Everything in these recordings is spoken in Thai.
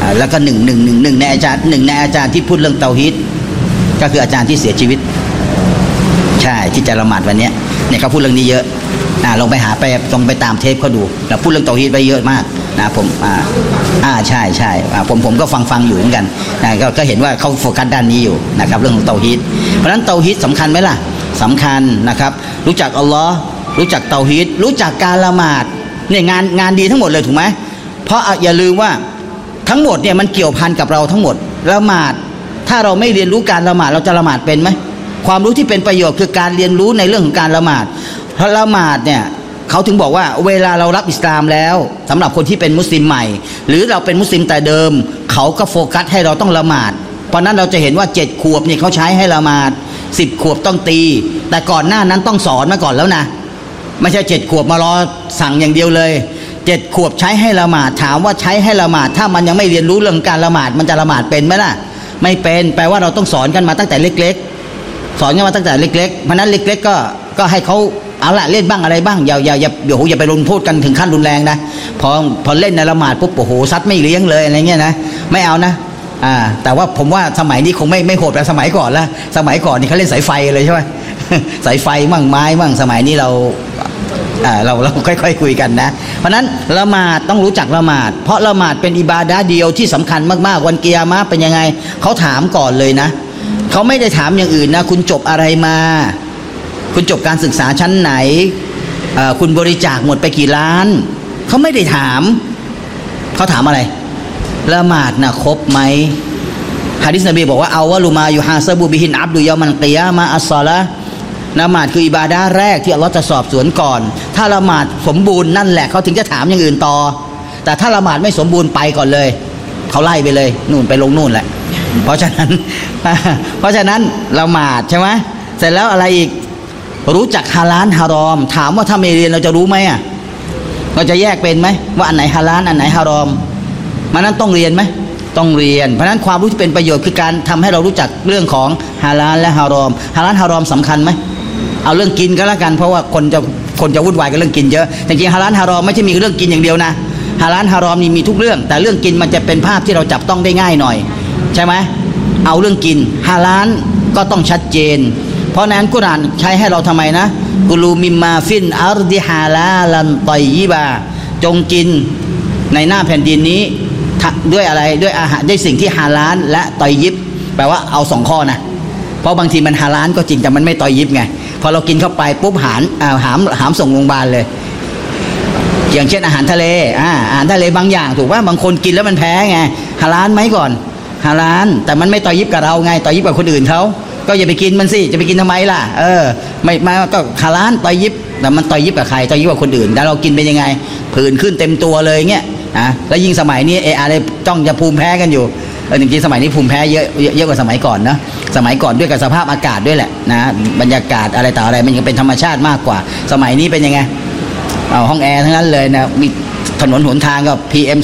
แล้วก็หนึ่งในอาจารย์ที่พูดเรื่องเตาฮีดก็คืออาจารย์ที่เสียชีวิตใช่ที่จะละหมาดวันนี้เนี่ยเขาพูดเรื่องนี้เยอะลองไปหาไปลองไปตามเทปเขาดูเราพูดเรื่องเตาฮีดไปเยอะมากนะผมใช่ผมก็ฟังอยู่เหมือนกันนะก็เห็นว่าเขาโฟกัสด้านนี้อยู่นะครับเรื่องของเตาฮีดเพราะฉะนั้นเตาฮีดสำคัญไหมล่ะสำคัญนะครับรู้จักอัลลอฮ์รู้จักเตาฮีดรู้จักการละหมาดเนี่ยงานดีทั้งหมดเลยถูกไหมเพราะอย่าลืมว่าทั้งหมดเนี่ยมันเกี่ยวพันกับเราทั้งหมดละหมาดถ้าเราไม่เรียนรู้การละหมาดเราจะละหมาดเป็นไหมความรู้ที่เป็นประโยชน์คือการเรียนรู้ในเรื่องของการละหมาดเพราะละหมาดเนี่ยเขาถึงบอกว่าเวลาเรารับอิสลามแล้วสำหรับคนที่เป็นมุสลิมใหม่หรือเราเป็นมุสลิมแต่เดิมเขาก็โฟกัสให้เราต้องละหมาดเพราะนั้นเราจะเห็นว่า7 ขวบนี่เขาใช้ให้ละหมาด10 ขวบต้องตีแต่ก่อนหน้านั้นต้องสอนมาก่อนแล้วนะไม่ใช่7 ขวบมารอสั่งอย่างเดียวเลย7 ขวบใช้ให้ละหมาดถามว่าใช้ให้ละหมาดถ้ามันยังไม่เรียนรู้เรื่องการละหมาดมันจะละหมาดเป็นไหมล่ะไม่เป็นแปลว่าเราต้องสอนกันมาตั้งแต่เล็กๆสอนกันมาตั้งแต่เล็กๆเพราะนั้นเล็กๆก็ให้เขาเอาละเล่นบ้างอะไรบ้างอย่าไปลงโทษกันถึงขั้นรุนแรงนะพอเล่นในละหมาดปุ๊บโอ้โหซัดไม่เลี้ยงเลยอะไรเงี้ยนะไม่เอานะแต่ว่าผมว่าสมัยนี้คงไม่โหดแบบสมัยก่อนละสมัยก่อนนี่เขาเล่นสายไฟเลยใช่ไหม สายไฟมั่งไม้มั่งสมัยนี้เราค่อยๆคุยกันนะเพราะนั้นละหมาดต้องรู้จักละหมาดเพราะละหมาดเป็นอิบาดะห์เดียวที่สำคัญมากๆวันกิยามะห์เป็นยังไงเขาถามก่อนเลยนะเขาไม่ได้ถามอย่างอื่นนะคุณจบอะไรมาคุณจบการศึกษาชั้นไหนคุณบริจาคหมดไปกี่ล้านเขาไม่ได้ถามเขาถามอะไรละหมาดนะครบไหมหะดีษนบีบอกว่าเอาวะลุมายูฮาซาบูบิฮินอับดุยามันกิยามะอัสศอละห์ละหมาดคืออิบาดะห์แรกที่อัลเลาะห์จะสอบสวนก่อนถ้าละหมาดสมบูรณ์นั่นแหละเขาถึงจะถามอย่างอื่นต่อแต่ถ้าละหมาดไม่สมบูรณ์ไปก่อนเลยเขาไล่ไปเลยนู่นไปลงนู่นแหละเพราะฉะนั้นละหมาดใช่ไหมเสร็จแล้วอะไรอีกรู้จักฮาลาลฮารอมถามว่าถ้าไม่เรียนเราจะรู้ไหมเราจะแยกเป็นไหมว่าอันไหนฮาลาลอันไหนฮารอมมันนั้นต้องเรียนไหมต้องเรียนเพราะฉะนั้นความรู้ที่เป็นประโยชน์คือการทำให้เรารู้จักเรื่องของฮาลาลและฮารอมฮาลาลฮารอมสำคัญไหมเอาเรื่องกินก็แล้วกันเพราะว่าคนจะวุ่นวายกับเรื่องกินเยอะแต่จริงฮาลาลฮารอมไม่ใช่มีเรื่องกินอย่างเดียวนะฮาลาลฮารอมนี่มีทุกเรื่องแต่เรื่องกินมันจะเป็นภาพที่เราจับต้องได้ง่ายหน่อยใช่ไหมเอาเรื่องกินฮาลาลก็ต้องชัดเจนเพราะนั้นกุรอานใช้ให้เราทำไมนะกุลูมิมมาฟินอัรดิฮาลาลันตอยยิบาจงกินในหน้าแผ่นดินนี้ด้วยอะไรด้วยอาหารด้วยสิ่งที่ฮาลาลและตอยยิบแปลว่าเอา2 ข้อนะเพราะบางทีมันฮาลาลก็จริงแต่มันไม่ตอยยิบไงพอเรากินเข้าไปปุ๊บหามส่งโรงพยาบาลเลยอย่างเช่นอาหารทะเลอาหารทะเลบางอย่างถูกว่าบางคนกินแล้วมันแพ้ไงฮาลาลไหมก่อนฮาลาลแต่มันไม่ตอยยิบกับเราไงตอยยิบกับคนอื่นเขาก็อย่าไปกินมันสิจะไปกินทำไมล่ะไม่มาก็ฮาลาลตอยยิบแต่มันตอยยิบกับใครตอยยิบกับคนอื่นแต่เรากินเป็นยังไงผื่นขึ้นเต็มตัวเลยเงี้ยแล้วยิ่งสมัยนี้อะไรจ้องจะภูมิแพ้กันอยู่จริงๆสมัยนี้ภูมิแพ้เยอะกว่าสมัยก่อนนะสมัยก่อนด้วยกับสภาพอากาศด้วยแหละนะบรรยากาศอะไรต่ออะไรมันยังเป็นธรรมชาติมากกว่าสมัยนี้เป็นยังไงเอาห้องแอร์ทั้งนั้นเลยนะมีถนนหนทางก็ PM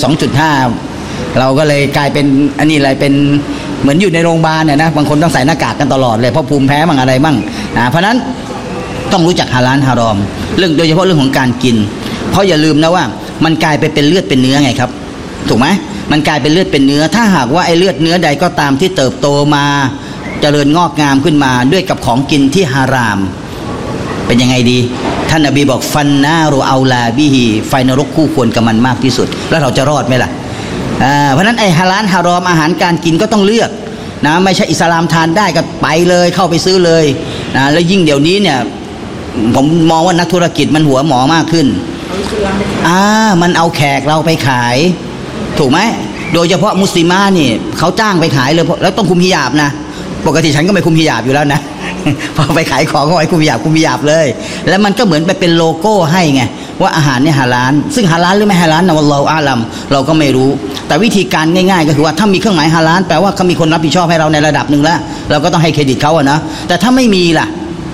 2.5 เราก็เลยกลายเป็นอันนี้อะไรเป็นเหมือนอยู่ในโรงพยาบาลเนี่ยนะบางคนต้องใส่หน้ากากกันตลอดเลยเพราะภูมิแพ้มั่งอะไรมั่งเพราะนั้นต้องรู้จักฮาลาลฮารอมเรื่องโดยเฉพาะเรื่องของการกินเพราะอย่าลืมนะว่ามันกลายไปเป็นเลือดเป็นเนื้อไงครับถูกไหมมันกลายเป็นเลือดเป็นเนื้อถ้าหากว่าไอ้เลือดเนื้อใดก็ตามที่เติบโตมาเจริญงอกงามขึ้นมาด้วยกับของกินที่ฮารามเป็นยังไงดีท่านนบีบอกฟันนารูเอาลาบิฮีไฟนรกคู่ควรกับมันมากที่สุดแล้วเราจะรอดไหมล่ะเพราะนั้นไอ้ฮาลาลฮารอมอาหารการกินก็ต้องเลือกนะไม่ใช่อิสลามทานได้ก็ไปเลยเข้าไปซื้อเลยนะแล้วยิ่งเดี๋ยวนี้เนี่ยผมมองว่านักธุรกิจมันหัวหมอมากขึ้นมันเอาแขกเราไปขายถูกไหมโดยเฉพาะมุสลิมานี่เขาจ้างไปขายเลยแล้วต้องคุมฮิญาบนะปกติฉันก็ไม่คุมฮิญาบอยู่แล้วนะ พอไปขายของก็ไว้คุมฮิญาบเลยแล้วมันก็เหมือนไปเป็นโลโก้ให้ไงว่าอาหารนี่ฮาลาลซึ่งฮาลาลหรือไม่ฮาลาลนะวัลลอฮุอาลัมเราก็ไม่รู้แต่วิธีการง่ายๆก็คือว่าถ้ามีเครื่องหมายฮาลาลแปลว่าเขามีคนรับผิดชอบให้เราในระดับหนึ่งแล้วเราก็ต้องให้เครดิตเขาอะนะแต่ถ้าไม่มีล่ะ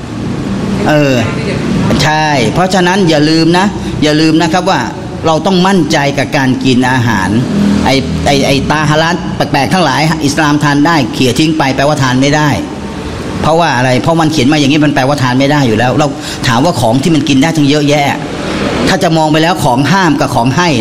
ใช่เพราะฉะนั้นอย่าลืมนะครับว่าเราต้องมั่นใจกับการกินอาหารไอตาฮาลาลแปลกๆทั้งหลายอิสลามทานได้เขี่ยทิ้งไปแปลว่าทานไม่ได้เพราะว่าอะไรเพราะมันเขียนมาอย่างนี้มันแปลว่าทานไม่ได้อยู่แล้วเราถามว่าของที่มันกินได้ทั้งเยอะแยะถ้าจะมองไปแล้วของห้ามกับของให้เนี่ย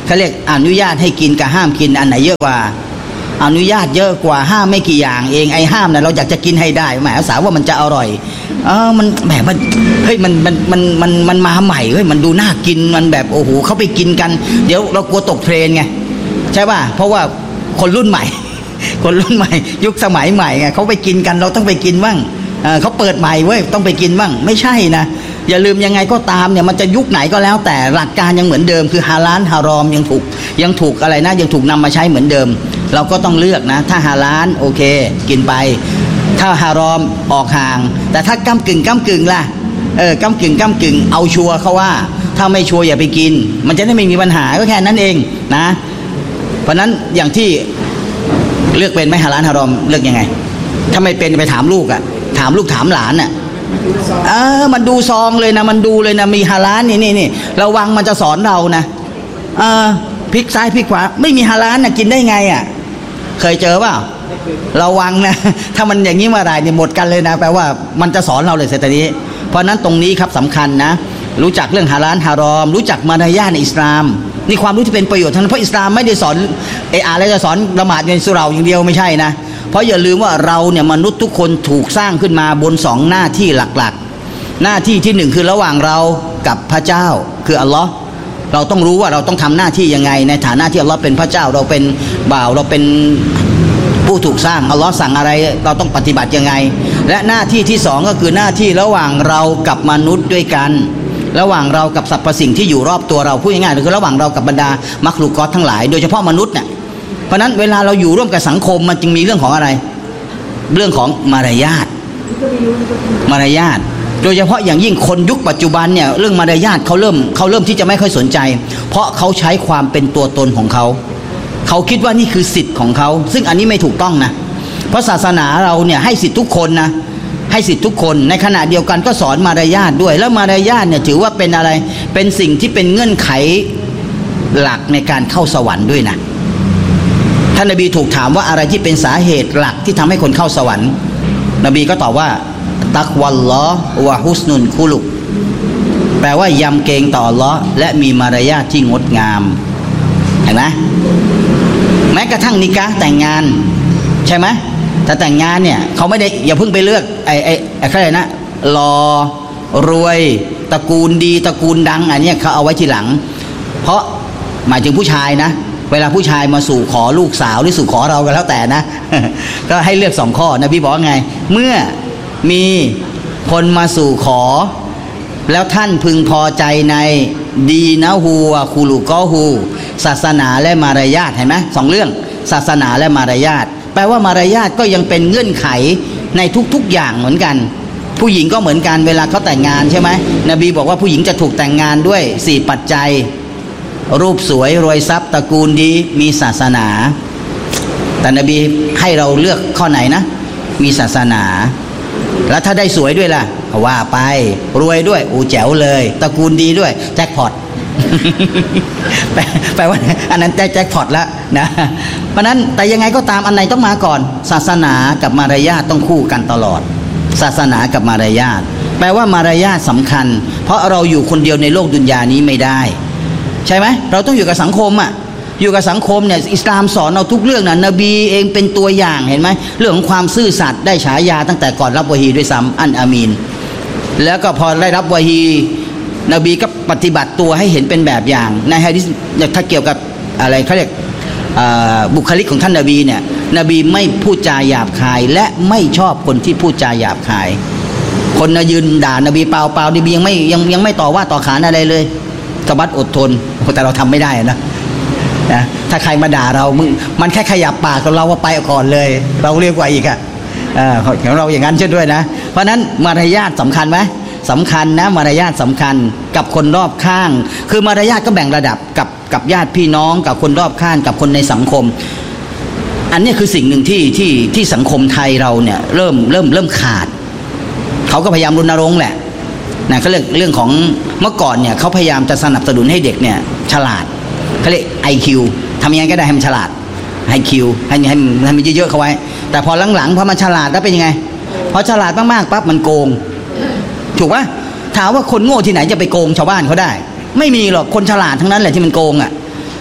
เขาเรียกอนุญาตให้กินกับห้ามกินอันไหนเยอะกว่าอนุญาตเยอะกว่าห้ามไม่กี่อย่างเองไอ้ห้ามน่ะเราอยากจะกินให้ได้แหมสาวว่ามันจะอร่อยมันแหมมันเฮ้ยมันมาใหม่เฮ้ยมันดูน่ากินมันแบบโอ้โหเขาไปกินกันเดี๋ยวเรากลัวตกเทรนไงใช่ป่ะเพราะว่าคนรุ่นใหม่คนรุ่นใหม่ยุคสมัยใหม่ไงเขาไปกินกันเราต้องไปกินบ้างเขาเปิดใหม่เว้ยต้องไปกินบ้างไม่ใช่นะอย่าลืมยังไงก็ตามเนี่ยมันจะยุคไหนก็แล้วแต่หลักการยังเหมือนเดิมคือฮาลาลฮารอมยังถูกอะไรนะยังถูกนำมาใช้เหมือนเดิมเราก็ต้องเลือกนะถ้าฮาลาลโอเคกินไปถ้าฮารอมออกห่างแต่ถ้าก้ำกึ่งล่ะก้ำกึ่งเอาชัวร์เขาว่าถ้าไม่ชัวร์อย่าไปกินมันจะได้ไม่มีปัญหาก็แค่นั้นเองนะเพราะนั้นอย่างที่เลือกเป็นไหมฮาลาลฮารอมเลือกยังไงถ้าไม่เป็นไปถามลูกถามลูกถามหลานมันดูซองเลยนะมันดูเลยนะมีฮาลาลนี่ระวังมันจะสอนเรานะพลิกซ้ายพลิกขวาไม่มีฮาลาลนะกินได้ไงเคยเจอเปล่าระวังนะถ้ามันอย่างนี้เมื่อไหร่เนี่ยหมดกันเลยนะแปลว่ามันจะสอนเราเลยเสร็จตอนนี้เพราะนั้นตรงนี้ครับสำคัญนะรู้จักเรื่องฮาลาลฮารอมรู้จักมารยาทในอิสลามนี่ความรู้ที่เป็นประโยชน์ทั้งนั้นเพราะอิสลามไม่ได้สอนอะไรจะสอนละหมาดในสุเราอย่างเดียวไม่ใช่นะเพราะอย่าลืมว่าเราเนี่ยมนุษย์ทุกคนถูกสร้างขึ้นมาบน2หน้าที่หลักๆหน้าที่ที่1คือระหว่างเรากับพระเจ้าคืออัลลอฮ์เราต้องรู้ว่าเราต้องทำหน้าที่ยังไงในฐานะที่อัลลอฮ์เป็นพระเจ้าเราเป็นบ่าวเราเป็นผู้ถูกสร้างอัลลอฮ์สั่งอะไรเราต้องปฏิบัติยังไงและหน้าที่ที่2ก็คือหน้าที่ระหว่างเรากับมนุษย์ด้วยกันระหว่างเรากับสรรพสิ่งที่อยู่รอบตัวเราพูดง่ายๆคือระหว่างเรากับบรรดามักลุกอตทั้งหลายโดยเฉพาะมนุษย์เนี่ยเพราะนั้นเวลาเราอยู่ร่วมกับสังคมมันจึงมีเรื่องของอะไรเรื่องของมารยาทโดยเฉพาะอย่างยิ่งคนยุคปัจจุบันเนี่ยเรื่องมารยาทเขาเริ่มที่จะไม่ค่อยสนใจเพราะเขาใช้ความเป็นตัวตนของเขาคิดว่านี่คือสิทธิ์ของเขาซึ่งอันนี้ไม่ถูกต้องนะเพราะศาสนาเราเนี่ยให้สิทธิ์ทุกคนนะให้สิทธิ์ทุกคนในขณะเดียวกันก็สอนมารยาทด้วยแล้วมารยาทเนี่ยถือว่าเป็นอะไรเป็นสิ่งที่เป็นเงื่อนไขหลักในการเข้าสวรรค์ด้วยนะท่านนบีถูกถามว่าอะไรที่เป็นสาเหตุหลักที่ทำให้คนเข้าสวรรค์นบีก็ตอบว่าตักวัลลอฮ์วะฮุสนุนคุลุกแปลว่ายำเกรงต่ออัลเลาะห์และมีมารยาทที่งดงามเห็นไหมแม้กระทั่งนิกะห์แต่งงานใช่ไหมแต่แต่งงานเนี่ยเขาไม่ได้อย่าเพิ่งไปเลือกไอ้อะไรนะรอรวยตระกูลดีตระกูลดังอันนี้เขาเอาไว้ทีหลังเพราะหมายถึงผู้ชายนะเวลาผู้ชายมาสู่ขอลูกสาวหรือสู่ขอเราก็แล้วแต่นะก็ให้เลือก2ข้อนบีบอกว่าไงเมื่อมีคนมาสู่ขอแล้วท่านพึงพอใจในดีนะฮูวะคูลูกอฮูศาสนาและมารยาทเห็นไหม2เรื่องศาสนาและมารยาทแปลว่ามารยาทก็ยังเป็นเงื่อนไขในทุกๆอย่างเหมือนกันผู้หญิงก็เหมือนกันเวลาเขาแต่งงานใช่ไหมนบีบอกว่าผู้หญิงจะถูกแต่งงานด้วย4ปัจจัยรูปสวยรวยทรัพย์ตระกูลดีมีศาสนาแต่นบีให้เราเลือกข้อไหนนะมีศาสนาแล้วถ้าได้สวยด้วยล่ะว่าไปรวยด้วยแจ๋วเลยตระกูลดีด้วยแจ็คพอต แปลว่าอันนั้นแจ็คพอตแล้วนะเพราะนั้นแต่ยังไงก็ตามอันไหนต้องมาก่อนศาสนากับมารยาทต้องคู่กันตลอดศาสนากับมารยาทแปลว่ามารยาทสำคัญเพราะเราอยู่คนเดียวในโลกดุนยานี้ไม่ได้ใช่ไหมเราต้องอยู่กับสังคมอยู่กับสังคมเนี่ยอิสลามสอนเราทุกเรื่องนะนบีเองเป็นตัวอย่างเห็นไหมเรื่องของความซื่อสัตย์ได้ฉายาตั้งแต่ก่อนรับวะฮีด้วยซ้ำอันอามีนแล้วก็พอได้รับวะฮีนบีก็ปฏิบัติตัวให้เห็นเป็นแบบอย่างในฮะดิษถ้าเกี่ยวกับอะไรเขาเรียกบุคลิกของท่านนบีเนี่ยนบีไม่พูดจาหยาบคายและไม่ชอบคนที่พูดจาหยาบคายคนยืนด่านบีเปล่านบียังไม่ต่อว่าต่อขานอะไรเลยตบัดอดทนแต่เราทำไม่ได้นะถ้าใครมาด่าเรามันแค่ขยับปากเราว่าไปก่อนเลยเราเรียกว่าอีกของเราอย่างนั้นเช่นด้วยนะเพราะนั้นมารยาทสำคัญไหมสำคัญนะมารยาทสำคัญกับคนรอบข้างคือมารยาทก็แบ่งระดับกับญาติพี่น้องกับคนรอบข้างกับคนในสังคมอันนี้คือสิ่งหนึ่งที่สังคมไทยเราเนี่ยเริ่มขาดเขาก็พยายามรณรงค์แหละนะเขาเรื่องของเมื่อก่อนเนี่ยเขาพยายามจะสนับสนุนให้เด็กเนี่ยฉลาดเขาเรียก IQ ทำยังไงก็ได้ให้มันฉลาด IQ ให้มันเยอะๆเข้าไว้แต่พอหลังๆพอมันฉลาดแล้วเป็นยังไงพอฉลาดมากๆปั๊บมันโกงถูกปะถามว่าคนโง่ที่ไหนจะไปโกงชาวบ้านเขาได้ไม่มีหรอกคนฉลาดทั้งนั้นแหละที่มันโกง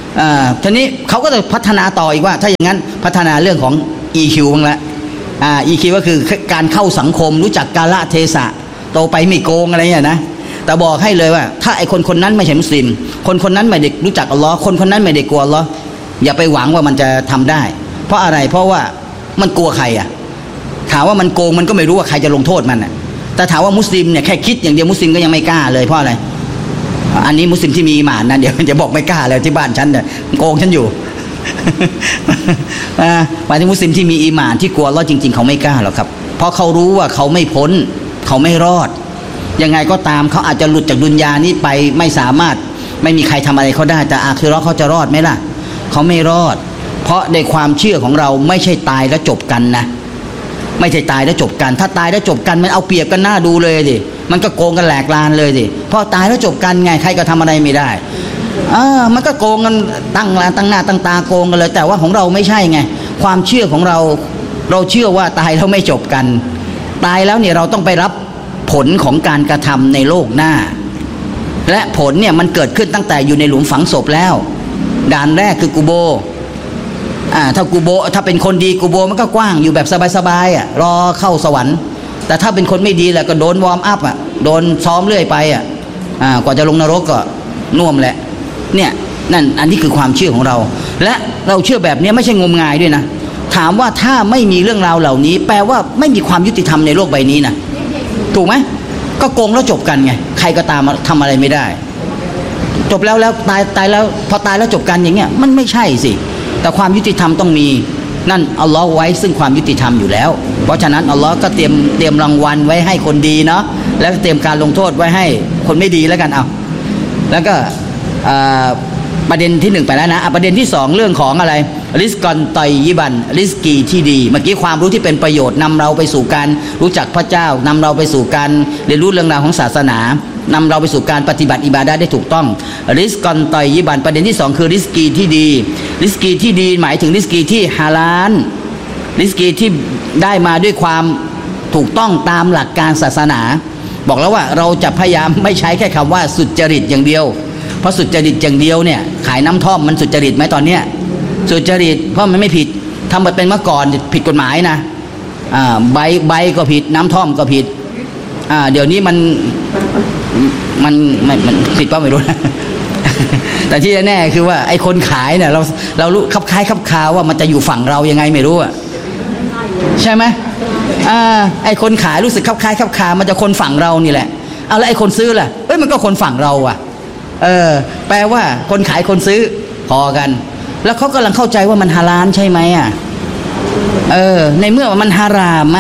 ทีนี้เขาก็จะพัฒนาต่ออีกว่าถ้าอย่างนั้นพัฒนาเรื่องของ EQ บ้างละEQ ก็คือการเข้าสังคมรู้จักกาลเทศะโตไปไม่โกงอะไรอย่างนะแต่บอกให้เลยว่าถ้าไอ้คนนั้นไม่ใช่มุสลิมคนนั้นไม่ได้รู้จักอัลลอฮ์คนนั้นไม่ได้กลัวอัลลอฮ์อย่าไปหวังว่ามันจะทำได้เพราะอะไรเพราะว่ามันกลัวใครถามว่ามันโกงมันก็ไม่รู้ว่าใครจะลงโทษมันแต่ถามว่ามุสลิมเนี่ยแค่คิดอย่างเดียวมุสลิมก็ยังไม่กล้าเลยเพราะอะไรอันนี้มุสลิมที่มีอีหม่านนะเดี๋ยวจะบอกไม่กล้าเลยที่บ้านฉันเนี่ยโกงฉันอยู่หมายถึงมุสลิมที่มีอีหม่านที่กลัวอัลเลาะห์จริงๆเขาไม่กล้าหรอกครับเพราะเขารู้ว่าเขาไม่พ้นเขาไม่รอดยังไงก็ตามเขาอาจจะหลุดจากดุนยานี้ไปไม่สามารถไม่มีใครทำอะไรเขาได้แต่อาคิเราะห์เขาจะรอดไหมล่ะเขาไม่รอดเพราะในความเชื่อของเราไม่ใช่ตายแล้วจบกันนะไม่ใช่ตายแล้วจบกันถ้าตายแล้วจบกันมันเอาเปรียบกันหน้าดูเลยดิมันก็โกงกันแหลกลานเลยดิเพราะตายแล้วจบกันไงใครก็ทำอะไรไม่ได้มันก็โกงกันตั้งหน้าตั้งตาโกงกันเลยแต่ว่าของเราไม่ใช่ไงความเชื่อของเราเชื่อว่าตายแล้วไม่จบกันตายแล้วเนี่ยเราต้องไปรับผลของการกระทำในโลกหน้าและผลเนี่ยมันเกิดขึ้นตั้งแต่อยู่ในหลุมฝังศพแล้วด่านแรกคือกูโบถ้ากูโบถ้าเป็นคนดีกูโบมันก็กว้างอยู่แบบสบายๆรอเข้าสวรรค์แต่ถ้าเป็นคนไม่ดีแหละก็โดนวอร์มอัพโดนซ้อมเรื่อยไปกว่าจะลงนรกก็น่วมแหละเนี่ยนั่นอันนี้คือความเชื่อของเราและเราเชื่อแบบนี้ไม่ใช่งมงายด้วยนะถามว่าถ้าไม่มีเรื่องราวเหล่านี้แปลว่าไม่มีความยุติธรรมในโลกใบนี้นะถูกไหมก็โกงแล้วจบกันไงใครก็ตามทำอะไรไม่ได้จบแล้วตายแล้วพอตายแล้วจบกันอย่างเงี้ยมันไม่ใช่สิแต่ความยุติธรรมต้องมีนั่นอัลลอฮ์ไว้ซึ่งความยุติธรรมอยู่แล้วเพราะฉะนั้นอัลลอฮ์ก็เตรียมรางวัลไว้ให้คนดีเนาะแล้วเตรียมการลงโทษไว้ให้คนไม่ดีแล้วกันแล้วก็ประเด็นที่1ไปแล้วนะประเด็นที่2เรื่องของอะไรริสกอนตอยยิบันริสกีที่ดีเมื่อกี้ความรู้ที่เป็นประโยชน์นำเราไปสู่การรู้จักพระเจ้านำเราไปสู่การเรียนรู้เรื่องราวของศาสนานำเราไปสู่การปฏิบัติอิบาดะห์ได้ถูกต้องริสกอนตอยยิบันประเด็นที่2คือริสกีที่ดีริสกีที่ดีหมายถึงริสกีที่ฮาลาลริสกีที่ได้มาด้วยความถูกต้องตามหลักการศาสนาบอกแล้วว่าเราจะพยายามไม่ใช้แค่คำว่าสุจริตอย่างเดียวเพราะสุจริตอย่างเดียวเนี่ยขายน้ำท่อมมันสุจริตไหมตอนเนี้ยสุจริตเพราะมันไม่ผิดทำมาเป็นเมื่อก่อนผิดกฎหมายนะใบก็ผิดน้ำท่อมก็ผิดเดี๋ยวนี้มันผิดป่ะไม่รู้นะ แต่ที่แน่คือว่าไอ้คนขายเนี่ยเรารู้คับคล้ายคับคาว่ามันจะอยู่ฝั่งเรายังไงไม่รู้ใช่ไหมไอ้คนขายรู้สึกคับคล้ายคับคามันจะคนฝั่งเรานี่แหละแล้วไอ้คนซื้อล่ะมันก็คนฝั่งเราแปลว่าคนขายคนซื้อพอกันแล้วเขากำลังเข้าใจว่ามันฮาลาลใช่ไหมในเมื่อมันฮาราม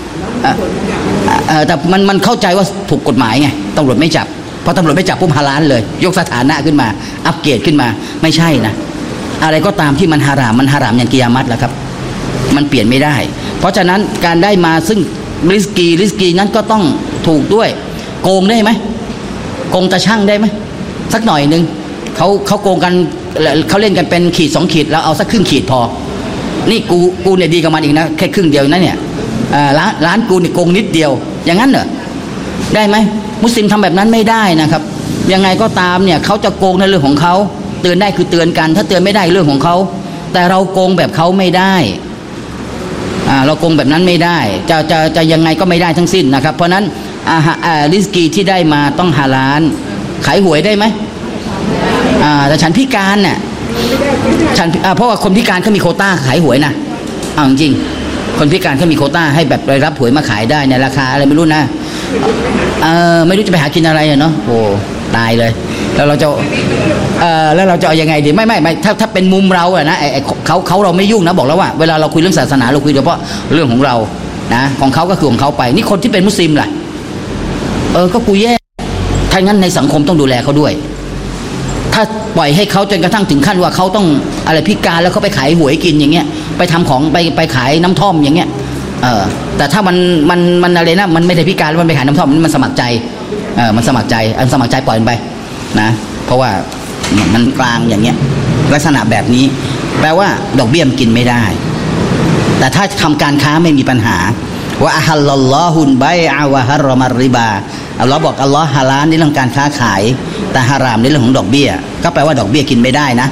แต่มันเข้าใจว่าถูกกฎหมายไงตำรวจไม่จับพอตำรวจไม่จับปุ๊บฮาลาลเลยยกสถานะขึ้นมาอัปเกรดขึ้นมาไม่ใช่นะอะไรก็ตามที่มันฮารามอย่างกิยามัตแหละครับมันเปลี่ยนไม่ได้เพราะฉะนั้นการได้มาซึ่งริสกีนั้นก็ต้องถูกด้วยโกงได้ไหมโกงตะช่างได้ไหมสักหน่อยนึงเขาโกงกันเขาเล่นกันเป็นขีด2ขีดแล้วเอาสักครึ่งขีดพอนี่กูเนี่ยดีกับมันอีกนะแค่ครึ่งเดียวนะเนี่ยร้านกูเนี่ยโกงนิดเดียวอย่างนั้นเหรอได้ไหมมุสลิมทำแบบนั้นไม่ได้นะครับยังไงก็ตามเนี่ยเขาจะโกงในเรื่องของเขาเตือนได้คือเตือนกันถ้าเตือนไม่ได้เรื่องของเขาแต่เราโกงแบบเขาไม่ได้เราโกงแบบนั้นไม่ได้จะยังไงก็ไม่ได้ทั้งสิ้นนะครับเพราะนั้นริสกีที่ได้มาต้องฮาลาลขายหวยได้ไหมแต่ฉันพิการเนี่ยเพราะว่าคนพิการเขามีโควต้าขายหวยนะจริงคนพิการเขามีโควต้าให้แบบไปรับหวยมาขายได้ในราคาอะไรไม่รู้นะไม่รู้จะไปหากินอะไรเนาะโอ้ตายเลยแล้วเราจะเอายังไงดีไม่ถ้าเป็นมุมเรานะเขาเราไม่ยุ่งนะบอกแล้วว่าเวลาเราคุยเรื่องศาสนาเราคุยเฉพาะเรื่องของเรานะของเขาก็คือของเขาไปนี่คนที่เป็นมุสลิมล่ะก็กูแย่ถ้างั้นในสังคมต้องดูแลเขาด้วยถ้าปล่อยให้เขาจนกระทั่งถึงขั้นว่าเขาต้องอะไรพิการแล้วเขาไปขายหวยกินอย่างเงี้ยไปทำของไปขายน้ำท่อมอย่างเงี้ยแต่ถ้ามันอะไรนะมันไม่ได้พิการแล้วมันไปขายน้ำท่อมมันสมัครใจมันสมัครใจปล่อยมันไปนะเพราะว่ามันกลางอย่างเงี้ยลักษณะแบบนี้แปลว่าดอกเบี้ยมันกินไม่ได้แต่ถ้าทำการค้าไม่มีปัญหาว่าอัลลอฮุนไบอะวะฮารอมัรริบาอัลลอฮ์บอกอัลลอฮ์ฮาลาลในเรื่องการค้าขายแต่ฮารามในเรื่องของดอกเบี้ยก็แปลว่าดอกเบี้ยกินไม่ได้นะ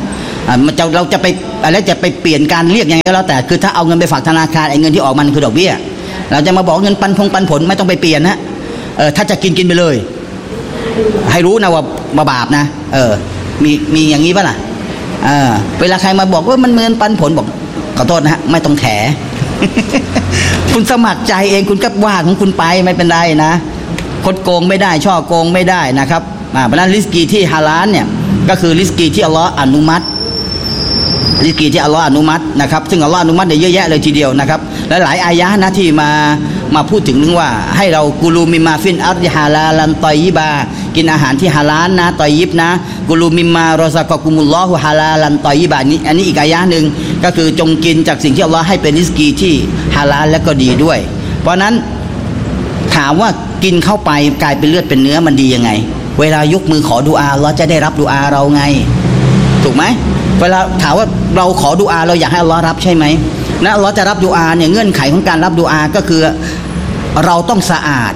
เราจะไปอะไรจะไปเปลี่ยนการเรียกยังไงก็แล้วแต่คือถ้าเอาเงินไปฝากธนาคารไอ้เงินที่ออกมันคือดอกเบี้ยเราจะมาบอกเงินปันผลไม่ต้องไปเปลี่ยนนะถ้าจะกินไปเลยให้รู้นะว่าบาปนะมีอย่างนี้ป่ะล่ะเวลาใครมาบอกว่ามันเงินปันผลบอกขอโทษนะฮะไม่ต้องแถ คุณสมัครใจเองคุณก็ว่าของคุณไปไม่เป็นไรนะคดโกงไม่ได้ช่อโกงไม่ได้นะครับเพราะนั้นริสกีที่ฮาลาลเนี่ยก็คือริสกีที่อัลลอฮ์อนุมัติริสกีที่อัลลอฮ์อนุมัตินะครับซึ่งอัลลอฮ์อนุมัติได้เยอะแยะเลยทีเดียวนะครับและหลายอายะห์นะที่มาพูดถึงเรื่องว่าให้เรากูลูมิมาฟินอัรดิฮาลาลันตอยยิบากินอาหารที่ฮาลาลนะตอยยิบนะกูลูมิมารอซะกอกุมุลลอฮุฮาลาลันตอยยิบานี้อันนี้อีกอายะห์นึงก็คือจงกินจากสิ่งที่อัลลอฮ์ให้เป็นริสกีที่ฮาลาลและก็ดีด้วยเพราะนั้นถามว่ากินเข้าไปกลายเป็นเลือดเป็นเนื้อมันดียังไงเวลายกมือขอดุอาเราจะได้รับดุอาเราไงถูกไหมเวลาถามว่าเราขอดุอาเราอยากให้อัลลอฮ์รับใช่ไหมนะอัลลอฮ์จะรับดุอาเนี่ยเงื่อนไขของการรับดุอาก็คือเราต้องสะอาด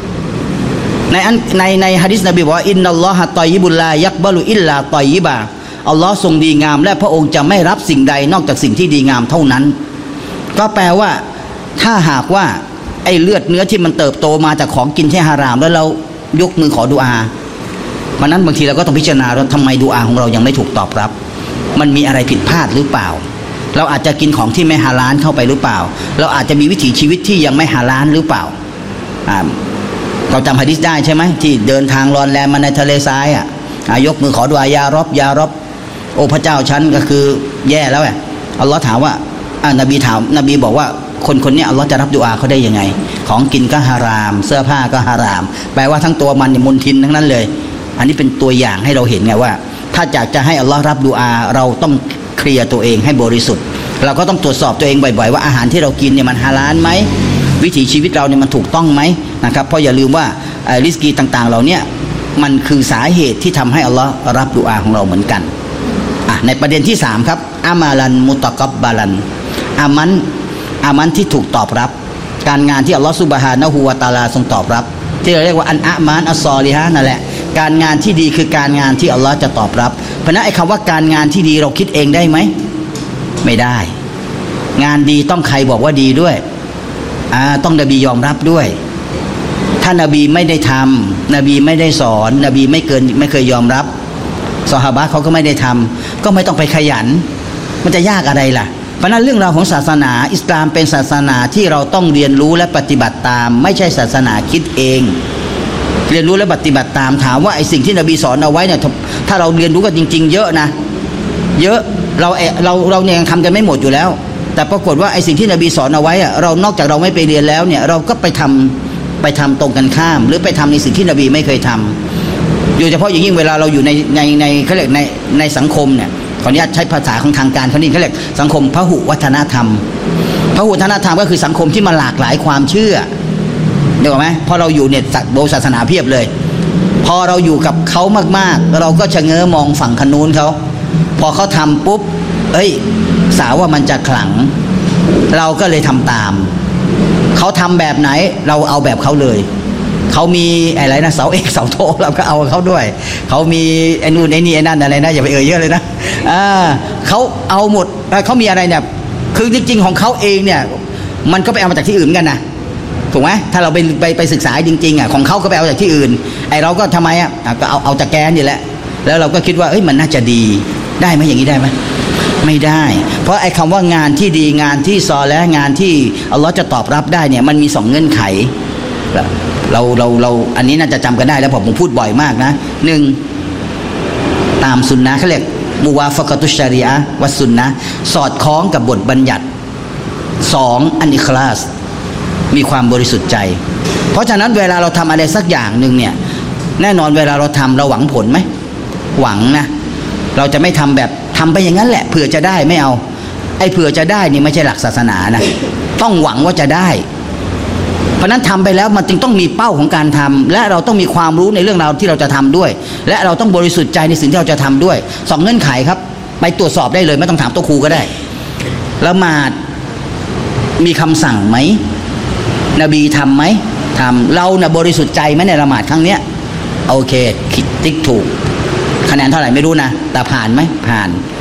ในหะดีษนบีบอกว่าอินนัลลอฮะตอยยิบุลลายักบะลุอิลลาตอยยิบะอัลลอฮ์ทรงดีงามและพระองค์จะไม่รับสิ่งใดนอกจากสิ่งที่ดีงามเท่านั้นก็แปลว่าถ้าหากว่าไอ้เลือดเนื้อที่มันเติบโตมาจากของกินที่ฮารามแล้วเรายกมือขอดุอาเพราะนั้นบางทีเราก็ต้องพิจารณาว่าทำไมดุอาของเรายังไม่ถูกตอบรับมันมีอะไรผิดพลาดหรือเปล่าเราอาจจะกินของที่ไม่ฮาลาลเข้าไปหรือเปล่าเราอาจจะมีวิถีชีวิตที่ยังไม่ฮาลาลหรือเปล่าเราจำหะดีษได้ใช่ไหมที่เดินทางรอนแรมมาในทะเลทรายยกมือขอดุอายารอบโอ้พระเจ้าฉันก็คือแย่แล้วอัลลอฮ์ถามว่านบีบอกว่าคนนี้อัลลอฮ์จะรับดุอาเขาได้ยังไงของกินก็ฮารามเสื้อผ้าก็ฮารามแปลว่าทั้งตัวมันมลทินทั้งนั้นเลยอันนี้เป็นตัวอย่างให้เราเห็นไงว่าถ้าอยากจะให้อัลลอฮ์รับดุอาเราต้องเคลียร์ตัวเองให้บริสุทธิ์เราก็ต้องตรวจสอบตัวเองบ่อยๆว่าอาหารที่เรากินเนี่ยมันฮาลาลไหมวิถีชีวิตเราเนี่ยมันถูกต้องไหมนะครับเพราะอย่าลืมว่าริสกีต่างๆเราเนี่ยมันคือสาเหตุที่ทำให้อัลลอฮ์รับดุอาของเราเหมือนกันในประเด็นที่3ครับอามาลันมุตะกับบาลันอามันที่ถูกตอบรับการงานที่อัลลอฮฺซุบฮานะฮูวะตะอาลาทรงตอบรับที่เราเรียกว่าอันอะมานอัสซอลิฮะนั่นแหละการงานที่ดีคือการงานที่อัลลอฮฺจะตอบรับเพราะนั้นไอ้คำว่าการงานที่ดีเราคิดเองได้ไหมไม่ได้งานดีต้องใครบอกว่าดีด้วยต้องนบียอมรับด้วยถ้านบีไม่ได้ทำนบีไม่ได้สอนนบีไม่เคยยอมรับซอฮาบะห์เขาก็ไม่ได้ทำก็ไม่ต้องไปขยันมันจะยากอะไรล่ะเพราะนั้นเรื่องราวของศาสนาอิสลามเป็นศาสนาที่เราต้องเรียนรู้และปฏิบัติตามไม่ใช่ศาสนาคิดเองเรียนรู้และปฏิบัติตามถามว่าไอ้สิ่งที่นบีสอนเอาไว้เนี่ยถ้าเราเรียนรู้กันจริงๆเยอะนะเยอะเราเนี่ยยังทำกันไม่หมดอยู่แล้วแต่ปรากฏว่าไอ้สิ่งที่นบีสอนเอาไว้เรานอกจากเราไม่ไปเรียนแล้วเนี่ยเราก็ไปทำตรงกันข้ามหรือไปทำในสิ่งที่นบีไม่เคยทำโดยเฉพาะอย่างยิ่งเวลาเราอยู่ในเขาเรียกในสังคมเนี่ยขออนุญาตใช้ภาษาของทางการเขาเรียกสังคมพหุวัฒนธรรมพหุวัฒนธรรมก็คือสังคมที่มาหลากหลายความเชื่อเดี๋ยวไหมพอเราอยู่เนี่ยโบศาสนาเพียบเลยพอเราอยู่กับเขามากๆเราก็ชะเง้อมองฝั่งขนูนเขาพอเขาทำปุ๊บสาวว่ามันจะขลังเราก็เลยทำตามเขาทำแบบไหนเราเอาแบบเขาเลยเขามีอะไรนะเสาเอกเสาโทเราก็เอาเขาด้วยเขามีไอ้นู่นไอ้นี่ไอ้นั่นอะไรนะอย่าไปเยอะเลยนะเขาเอาหมดเขามีอะไรเนี่ยคือจริงๆของเขาเองเนี่ยมันก็ไปเอามาจากที่อื่นกันนะถูกไหมถ้าเราไปศึกษาจริงๆของเขาก็ไปเอาจากที่อื่นไอ้เราก็ทำไมก็เอาจากแกนนี่แหละแล้วเราก็คิดว่ามันน่าจะดีได้ไหมอย่างนี้ได้ไหมไม่ได้เพราะไอ้คำว่างานที่ดีงานที่ซอและงานที่อัลลอฮ์จะตอบรับได้เนี่ยมันมี2เงื่อนไขเราอันนี้น่าจะจำกันได้แล้วผมพูดบ่อยมากนะ1ตามสุนนะเขาเรียกมุวาฟะกะตุชชะรีอะห์วัสสุนนะสอดคล้องกับบทบัญญัติ2อันอิคลาสมีความบริสุทธิ์ใจเพราะฉะนั้นเวลาเราทำอะไรสักอย่างหนึ่งเนี่ยแน่นอนเวลาเราทำเราหวังผลไหมหวังนะเราจะไม่ทำแบบทำไปอย่างนั้นแหละเผื่อจะได้ไม่เอาไอ้เผื่อจะได้นี่ไม่ใช่หลักศาสนานะต้องหวังว่าจะได้เพราะนั้นทำไปแล้วมันจึงต้องมีเป้าของการทำและเราต้องมีความรู้ในเรื่องราวที่เราจะทำด้วยและเราต้องบริสุทธิ์ใจในสิ่งที่เราจะทำด้วย2เงื่อนไขครับไปตรวจสอบได้เลยไม่ต้องถามตัวครูก็ได้ละหมาดมีคำสั่งไหมนบีทำไหมทำเราเนี่ยบริสุทธิ์ใจไหมในละหมาดครั้งเนี้ยโอเคคิดติ๊กถูกคะแนนเท่าไหร่ไม่รู้นะแต่ผ่านไหมผ่าน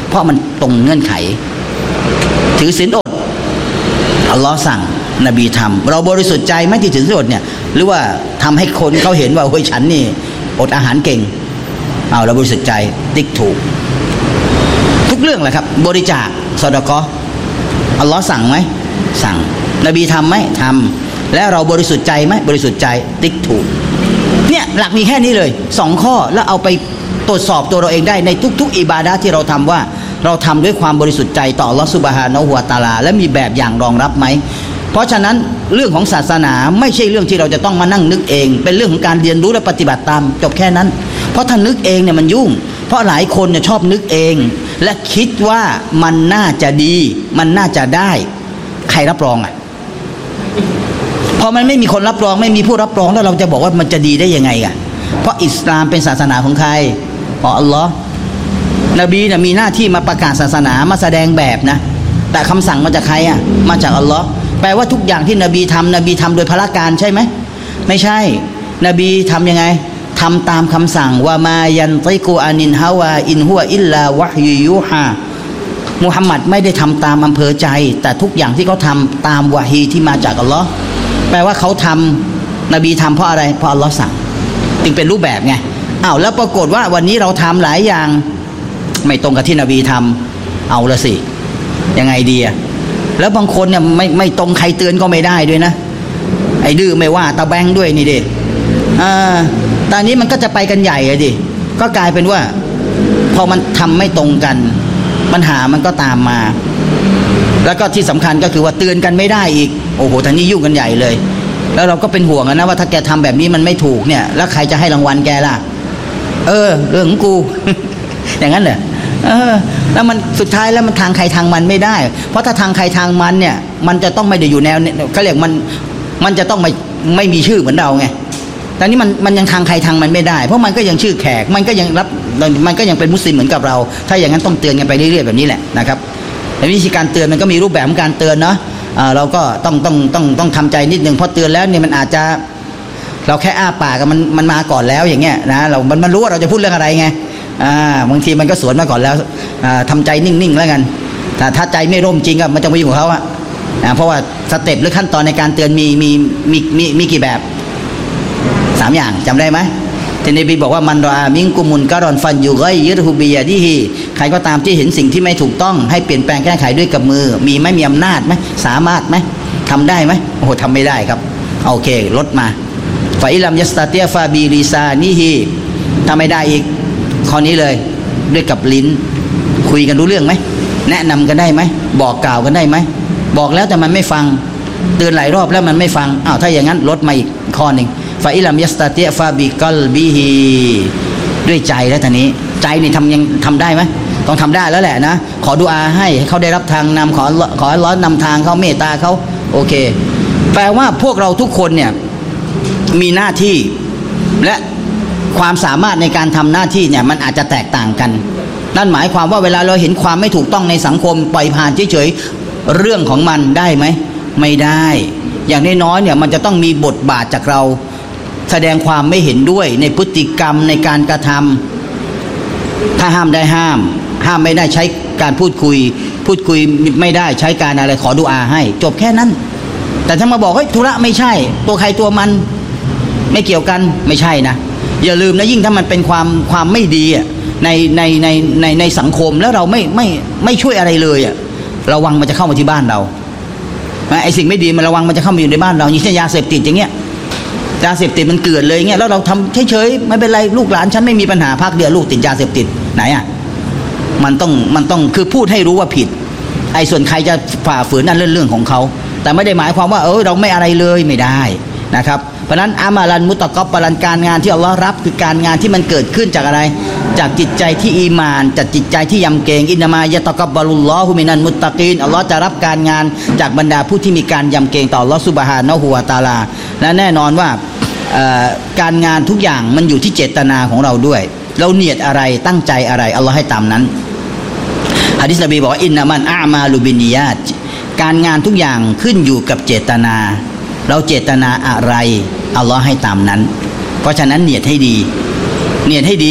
เพราะมันตรงเงื่อนไขถือศีลอดอัลลอฮ์สั่งนบีทำเราบริสุทธิ์ใจไหมที่ถือศีลอดเนี่ยหรือว่าทำให้คนเขาเห็นว่าเฮ้ยฉันนี่อดอาหารเก่งเอาเราบริสุทธิ์ใจติ๊กถูกทุกเรื่องแหละครับบริจาคซอดาเกาะห์อัลลอฮ์สั่งไหมสั่งนบีทำไหมทำและเราบริสุทธิ์ใจไหมบริสุทธิ์ใจติ๊กถูกเนี่ยหลักมีแค่นี้เลย2ข้อแล้วเอาไปตรวจสอบตัวเราเองได้ในทุกๆอิบาดะห์ที่เราทำว่าเราทำด้วยความบริสุทธิ์ใจต่ออัลเลาะห์ซุบฮานะฮูวะตะอาลาและมีแบบอย่างรองรับไหมเพราะฉะนั้นเรื่องของศาสนาไม่ใช่เรื่องที่เราจะต้องมานั่งนึกเองเป็นเรื่องของการเรียนรู้และปฏิบัติตามจบแค่นั้นเพราะถ้านึกเองเนี่ยมันยุ่งเพราะหลายคนเนี่ยชอบนึกเองและคิดว่ามันน่าจะดีมันน่าจะได้ใครรับรองอ่ะพอมันไม่มีคนรับรองไม่มีผู้รับรองแล้วเราจะบอกว่ามันจะดีได้ยังไงอ่ะเพราะอิสลามเป็นศาสนาของใครของอัลลอฮ์นบีเนี่ยมีหน้าที่มาประกาศศาสนามาแสดงแบบนะแต่คำสั่งมาจากใครอ่ะมาจากอัลลอฮ์แปลว่าทุกอย่างที่นบีทำโดยพละการใช่ไหมไม่ใช่นบีทำยังไงทำตามคำสั่งว่ามายันติกูอานินฮาวาอินฮุวอิลลาวะฮยุยูฮามุฮัมมัดไม่ได้ทำตามอำเภอใจแต่ทุกอย่างที่เขาทำตามวะฮีที่มาจากอัลลอฮ์แปลว่าเขาทำนบีทำเพราะอะไรเพราะอัลลอฮ์สั่งจึงเป็นรูปแบบไงอ้าวแล้วปรากฏว่าวันนี้เราทำหลายอย่างไม่ตรงกับที่นบีทำเอาละสิยังไงดีอะแล้วบางคนเนี่ยไม่ตรงใครเตือนก็ไม่ได้ด้วยนะไอ้ดื้อไม่ว่าตาแบงด้วยนี่ดิตอนนี้มันก็จะไปกันใหญ่เลยดิก็กลายเป็นว่าพอมันทำไม่ตรงกันปัญหามันก็ตามมาแล้วก็ที่สำคัญก็คือว่าเตือนกันไม่ได้อีกโอ้โหทางนี้ยุ่งกันใหญ่เลยแล้วเราก็เป็นห่วงนะว่าถ้าแกทำแบบนี้มันไม่ถูกเนี่ยแล้วใครจะให้รางวัลแกล่ะเรื่องของกู อย่างนั้นเหรอแล้วมันสุดท้ายแล้วมันทางใครทางมันไม่ได้เพราะถ้าทางใครทางมันเนี่ยมันจะต้องไม่ได้อยู่แนวเขาเรียกมันจะต้องไม่มีชื่อเหมือนเราไงแต่นี้มันยังทางใครทางมันไม่ได้เพราะมันก็ยังชื่อแขกมันก็ยังเป็นมุสลิมเหมือนกับเราถ้าอย่างนั้นต้องเตือนกันไปเรื่อยๆแบบนี้แหละนะครับในวิธีการเตือนมันก็มีรูปแบบของการเตือนเนาะเราก็ต้องทำใจนิดนึงเพราะเตือนแล้วเนี่ยมันอาจจะเราแค่อ้าปากกับมันมาก่อนแล้วอย่างเงี้ยนะมันรู้ว่าเราจะพูดเรื่องอะไรไงบางทีมันก็สวนมาก่อนแล้วทำใจนิ่งๆแล้วกันแต่ถ้าใจไม่ร่มจริงอะมันจะไม่อยู่ของเขาเพราะว่าสเต็ปหรือขั้นตอนในการเตือนมีกี่แบบ3อย่างจำได้ไหมที่นบีบอกว่ามันรอมิงกุมุนการอนฟันอยู่ก็ยึดฮุบียะดิฮีใครก็ตามที่เห็นสิ่งที่ไม่ถูกต้องให้เปลี่ยนแปลงแก้ไขด้วยกับมือมีไหมมีอำนาจไหมสามารถไหมทำได้ไหมโอ้โหทำไม่ได้ครับโอเคลดมาฟาอิลัมยัสตาเตียฟาบีลิซานิฮีทำไม่ได้อีกข้อนี้เลยด้วยกับลิ้นคุยกันรู้เรื่องไหมแนะนำกันได้ไหมบอกกล่าวกันได้ไหมบอกแล้วแต่มันไม่ฟังเตือนหลายรอบแล้วมันไม่ฟังถ้าอย่างนั้นลดมาอีกข้อหนึ่งฟาอิลัมยัสตาเตียฟาบิกัลบิฮีด้วยใจแล้วทีนี้ใจนี่ยังทำได้ไหมต้องทำได้แล้วแหละนะขอดุอาให้เขาได้รับทางนำขออัลเลาะห์นำทางเขาเมตตาเขาโอเคแปลว่าพวกเราทุกคนเนี่ยมีหน้าที่และความสามารถในการทำหน้าที่เนี่ยมันอาจจะแตกต่างกันนั่นหมายความว่าเวลาเราเห็นความไม่ถูกต้องในสังคมปล่อยผ่านเฉยๆเรื่องของมันได้ไหมไม่ได้อย่างน้อยๆเนี่ยมันจะต้องมีบทบาทจากเราแสดงความไม่เห็นด้วยในพฤติกรรมในการกระทำถ้าห้ามได้ห้ามไม่ได้ใช้การพูดคุยไม่ได้ใช้การอะไรขอดุอาให้จบแค่นั้นแต่ถ้ามาบอกเฮ้ยธุระไม่ใช่ตัวใครตัวมันไม่เกี่ยวกันไม่ใช่นะอย่าลืมนะยิ่งถ้ามันเป็นความไม่ดีในสังคมแล้วเราไม่ช่วยอะไรเลยระวังมันจะเข้ามาที่บ้านเราไอ้สิ่งไม่ดีมันระวังมันจะเข้ามาอยู่ในบ้านเราอย่างเช่นยาเสพติดอย่างเงี้ยยาเสพติดมันเกิดเลยเงี้ยแล้วเราทำเฉยๆไม่เป็นไรลูกหลานฉันไม่มีปัญหาพักเดียวลูกติดยาเสพติดไหนมันต้องคือพูดให้รู้ว่าผิดไอ้ส่วนใครจะฝ่าฝืนนั่นเรื่องของเขาแต่ไม่ได้หมายความว่าเราไม่อะไรเลยไม่ได้นะครับเพราะนั้นอามาลันมุตะกอบปรันการงานที่อัลลอฮ์รับคือการงานที่มันเกิดขึ้นจากอะไรจากจิตใจที่อีมานจากจิตใจที่ยำเกรงอินนามายะตะกับบารุลลอฮุมินันมุตตะกีนอัลลอฮ์จะรับการงานจากบรรดาผู้ที่มีการยำเกรงต่ออัลลอฮ์ซุบฮานะฮูวะตะอาลาและแน่นอนว่าการงานทุกอย่างมันอยู่ที่เจตนาของเราด้วยเราเนียดอะไรตั้งใจอะไรอัลลอฮ์ให้ตามนั้นหะดีษนบีบอกว่าอินนามันอามาลุบินิยาตการงานทุกอย่างขึ้นอยู่กับเจตนาเราเจตนาอะไรอัลลอฮ์ให้ตามนั้นเพราะฉะนั้นเนียดให้ดี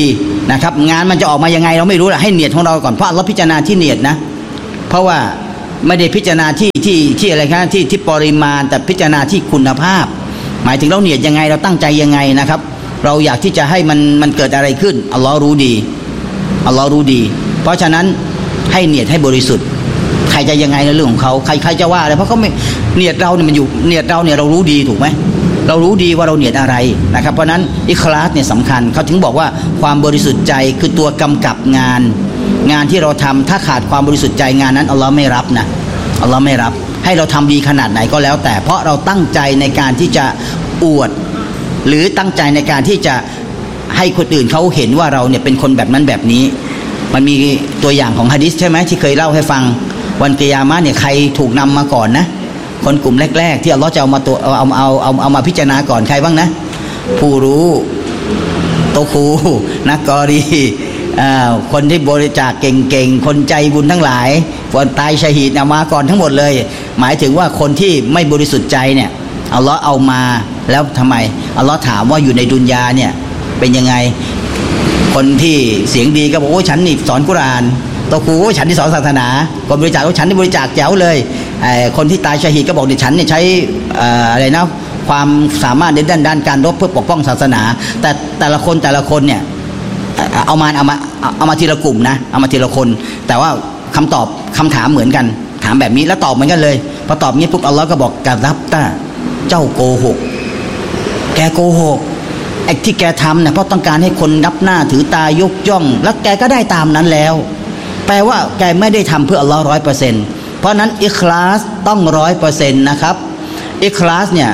นะครับงานมันจะออกมายังไงเราไม่รู้แหละให้เนียดของเราก่อนเพราะเราพิจารณาที่เนียดนะเพราะว่าไม่ได้พิจารณาที่อะไรครับที่ปริมาณแต่พิจารณาที่คุณภาพหมายถึงเราเนียดยังไงเราตั้งใจยังไงนะครับเราอยากที่จะให้มันเกิดอะไรขึ้นอัลลอฮ์รู้ดีอัลลอฮ์รู้ดีเพราะฉะนั้นให้เนียดให้บริสุทธิ์ใครจะยังไงในเรื่องของเขาใครจะว่าอะไรเพราะเขาไม่เนียดเราเนี่ยมันอยู่เนียดเราเนี่ยเรารู้ดีถูกไหมเรารู้ดีว่าเราเนียดอะไรนะครับเพราะนั้นอิคลาสเนี่ยสำคัญเขาถึงบอกว่าความบริสุทธิ์ใจคือตัวกำกับงานที่เราทำถ้าขาดความบริสุทธิ์ใจงานนั้นอัลลอฮ์ไม่รับนะอัลลอฮ์ไม่รับให้เราทำดีขนาดไหนก็แล้วแต่เพราะเราตั้งใจในการที่จะอวดหรือตั้งใจในการที่จะให้คนอื่นเขาเห็นว่าเราเนี่ยเป็นคนแบบนั้นแบบนี้มันมีตัวอย่างของหะดีษใช่ไหมที่เคยเล่าให้ฟังวันกิยามะห์เนี่ยใครถูกนำมาก่อนนะคนกลุ่มแรกๆที่อัลลอฮ์จะเอามาพิจารณาก่อนใครบ้างนะผู้รู้โตครูนักกอรีคนที่บริจาคเก่งๆคนใจบุญทั้งหลายคนตายชะฮีดมาก่อนทั้งหมดเลยหมายถึงว่าคนที่ไม่บริสุทธิ์ใจเนี่ยอัลลอฮ์เอามาแล้วทำไมอัลลอฮ์ถามว่าอยู่ในดุนยาเนี่ยเป็นยังไงคนที่เสียงดีก็บอกโอ้ฉันนี่สอนกุรอานโตครูโอ้ฉันที่สอนศาสนาคนบริจาคโอ้ฉันที่บริจาคแจ๋วเลยคนที่ตายชะฮีดก็บอกดิฉันเนี่ยใช้อะไรนะความสามารถในด้านการรบเพื่อปกป้องศาสนาแต่แต่ละคนเนี่ยเอามาทีละกลุ่มนะเอามาทีละคนแต่ว่าคำถามเหมือนกันถามแบบนี้แล้วตอบเหมือนกันเลยพอตอบงี้ปุ๊บอัลลอฮ์ก็บอกกะซับตะเจ้าโกหกแกโกหกไอ้ที่แกทำเนี่ยเพราะต้องการให้คนนับหน้าถือตายกย่องแล้วแกก็ได้ตามนั้นแล้วแปลว่าแกไม่ได้ทำเพื่ออัลลอฮ์100%เพราะนั้นอิคลาสต้อง100%นะครับอิคลาสเนี่ย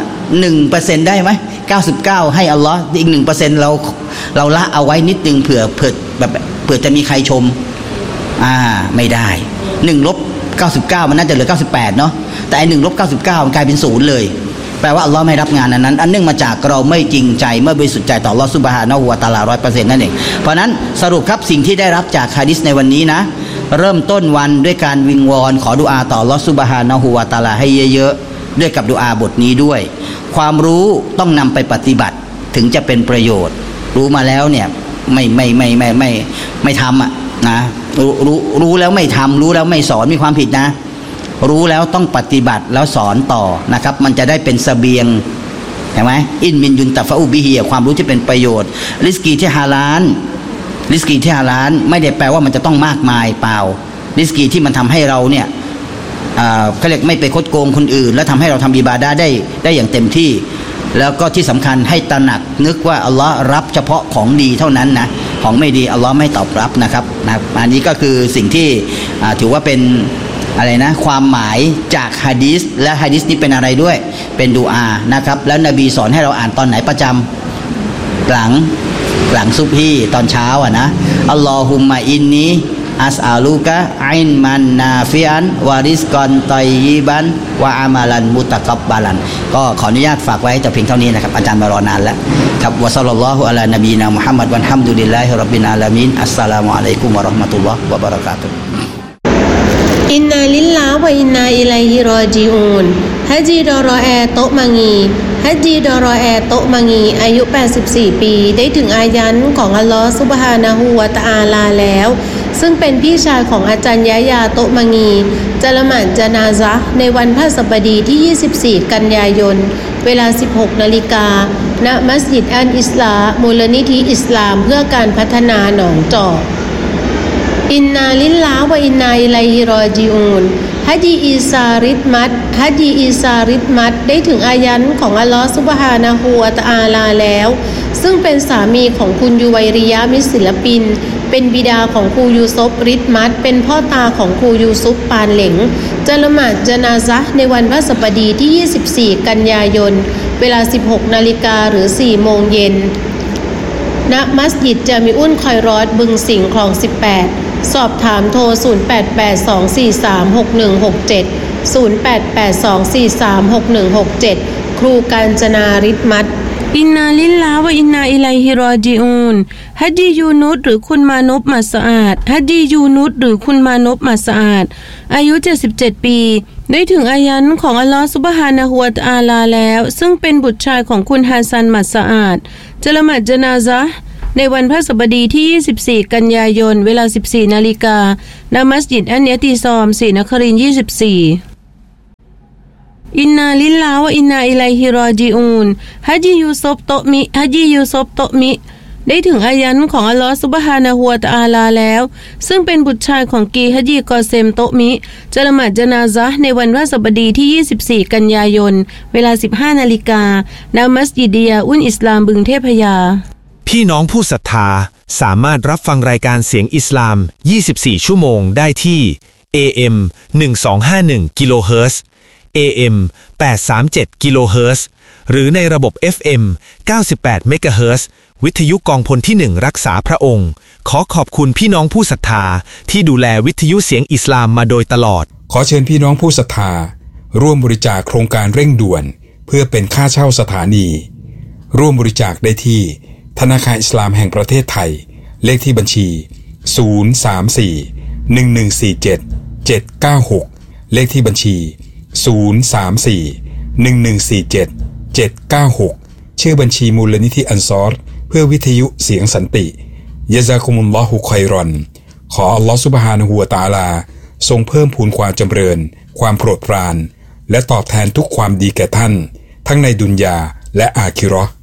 1%ได้ไหม99ให้อัลลอฮ์อีก 1% เราละเอาไว้นิดนึงเผื่อจะมีใครชมไม่ได้1 ลบ 99มันน่าจะเหลือ98เนาะแต่ไอ้1 ลบ 99มันกลายเป็น0เลยแปลว่าอัลลอฮ์ไม่รับงานนั้นอันเนื่องมาจากเราไม่จริงใจไม่บริสุทธิ์ใจต่ออัลลอฮ์ซุบฮานะฮูวะตะอาลา 100% นั่นเองเพราะนั้นสรุปครับสิ่งที่ได้รับจากหะดีษในวันนี้นะเริ่มต้นวันด้วยการวิงวอนขอดุอาต่ออัลลอฮ์ซุบฮานะฮูวะตะอาลาให้เยอะๆด้วยกับดุอาบทนี้ด้วยความรู้ต้องนำไปปฏิบัติถึงจะเป็นประโยชน์รู้มาแล้วเนี่ยไม่ทำนะรู้แล้วไม่ทำรู้แล้วไม่สอนมีความผิดนะรู้แล้วต้องปฏิบัติแล้วสอนต่อนะครับมันจะได้เป็นเสบียงเห็นไหมอินมินยุนตะฟะอูบิฮีความรู้ที่เป็นประโยชน์ริสกีที่ฮาลาลไม่ได้แปลว่ามันจะต้องมากมายเปล่าริสกีที่มันทำให้เราเนี่ยเขาเรียกไม่ไปคดโกงคนอื่นแล้วทำให้เราทำอิบาดะห์ได้อย่างเต็มที่แล้วก็ที่สำคัญให้ตระหนักนึกว่าอัลลอฮ์รับเฉพาะของดีเท่านั้นนะของไม่ดีอัลลอฮ์ไม่ตอบรับนะครับอันนี้ก็คือสิ่งที่ถือว่าเป็นอะไรนะความหมายจากหะดีษและหะดีษนี้เป็นอะไรด้วยเป็นดุอานะครับแล้วนบีสอนให้เราอ่านตอนไหนประจำหลังซุบฮีตอนเช้านะอัลลอฮุมมะอินนีอัสอาลูกะอินมันนาฟิอันวาริสกอนตอยยิบันวะอามาลันมุตะกับบาลันก็ขออนุญาตฝากไว้แต่เพียงเท่านี้นะครับอาจารย์มารอนานแล้วครับวะศ็อลลัลลอฮุอะลานบีนามุฮัมมัดวันฮัมดุลิลลาฮิร็อบบิลอาลามีนอัสสลามุอะลัยกุมวะเราะห์มะตุลลอฮ์วะบะเราะกาตุฮ์อินนาลิลลาฮ์วะอินนาอิลัยฮิรอญิอูนฮะจีดอรอแอโตะมังีอายุ84ปีได้ถึงอายันของอัลลอฮ์ซุบฮานะฮูวะตะอาลาแล้วซึ่งเป็นพี่ชายของอาจารย์ยะยาโตะมังีจะละหมาดญะนาซะห์ในวันพฤหัสบดีที่24กันยายนเวลา 16 นาฬิกาณมัสยิดอัลอิสลามูลนิธิอิสลามเพื่อการพัฒนาหนองจอกอินนาลิลลาฮ์วะอินนาอิลัยฮิรอญิอูนฮัจญีอีซาริดมัดได้ถึงอายันของอัลลอฮ์ซุบฮานะฮูวะตะอาลาแล้วซึ่งเป็นสามีของคุณยูไวริยะมิตรศิลปินเป็นบิดาของครูยูซุฟริดมัดเป็นพ่อตาของครูยูซุฟปานเหลงจะละหมาดญะนาซะห์ในวันพฤหัสบดีที่24กันยายนเวลา 16 นาฬิกาหรือ 4 โมงเย็นณมัสยิดจามิอุลคอยรอดบึงสิงห์คลอง 18สอบถามโทร0882436167 ครูกาญจนาริดมัดอินนาลิลลาฮ์วะอินนาอิลัยฮิรอญิอูนฮัจญียูนุสหรือคุณมานพมัสอาดอายุ77ปีได้ถึงอายันของอัลลอฮ์ซุบฮานะฮูวะตะอาลาแล้วซึ่งเป็นบุตรชายของคุณฮาซันมัสอาดจะละหมาดญะนาซะห์ในวันพฤหัสบดีที่24กันยายนเวลา 14 นาฬิกาณมัสยิดอันเนติซอมศรีนครินทร์24อินนาลิลลาฮ์วะอินนาอิลัยฮิรอญิอูนฮัจยูซุฟโตมิได้ถึงอายันของอัลลอฮฺซุบฮานะฮูวะตะอาลาแล้วซึ่งเป็นบุตรชายของกีฮัจีกอเซมโตมิจะละหมาดญะนาซะห์ในวันพฤหัสบดีที่24กันยายนเวลา 15 นาฬิกาณมัสยิดดิยาอุนอิสลามบึงเทพยาพี่น้องผู้ศรัทธาสามารถรับฟังรายการเสียงอิสลาม24ชั่วโมงได้ที่ AM 1251กิโลเฮิรตซ์ AM 837กิโลเฮิรตซ์หรือในระบบ FM 98เมกะเฮิรตซ์วิทยุกองพลที่1รักษาพระองค์ขอขอบคุณพี่น้องผู้ศรัทธาที่ดูแลวิทยุเสียงอิสลามมาโดยตลอดขอเชิญพี่น้องผู้ศรัทธาร่วมบริจาคโครงการเร่งด่วนเพื่อเป็นค่าเช่าสถานีร่วมบริจาคได้ที่ธนาคารอิสลามแห่งประเทศไทยเลขที่บัญชี034-1147-796เลขที่บัญชี034-1147-796ชื่อบัญชีมูลนิธิอันซอรเพื่อวิทยุเสียงสันติยะซากุมุลลอฮุค็อยรอนขออัลลอฮฺซุบฮานะฮูวะตะอาลาทรงเพิ่มพูนความจำเริญความโปรดปรานและตอบแทนทุกความดีแก่ท่านทั้งในดุนยาและอาคิเราะห์